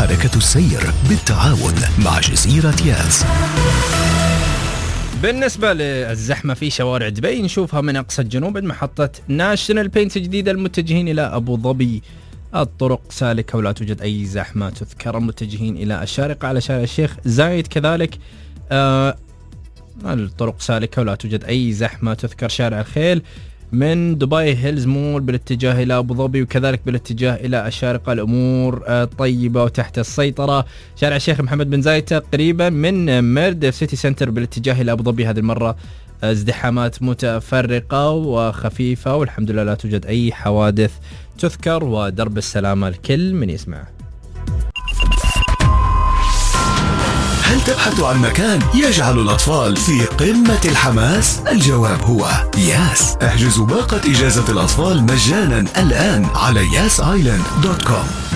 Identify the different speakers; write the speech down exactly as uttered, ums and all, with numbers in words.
Speaker 1: حركة السير بالتعاون مع جزيرة ياس.
Speaker 2: بالنسبة للزحمة في شوارع دبي نشوفها من أقصى الجنوب محطة ناشونال بينت جديدة المتجهين إلى أبو ظبي الطرق سالكة ولا توجد أي زحمة تذكر. المتجهين إلى الشارقة على شارع الشيخ زايد كذلك آه الطرق سالكة ولا توجد أي زحمة تذكر. شارع الخيل من دبي هيلز مول بالاتجاه إلى أبو ظبي وكذلك بالاتجاه إلى الشارقة الأمور آه طيبة وتحت السيطرة. شارع الشيخ محمد بن زايد تقريبا من ميردف سيتي سنتر بالاتجاه إلى أبو ظبي هذه المرة ازدحامات متفرقة وخفيفة والحمد لله لا توجد أي حوادث تذكر. ودرب السلامة الكل من يسمع.
Speaker 1: هل تبحث عن مكان يجعل الأطفال في قمة الحماس؟ الجواب هو ياس. احجزوا باقة إجازة الأطفال مجانا الآن على ياس آيلاند دوت كوم.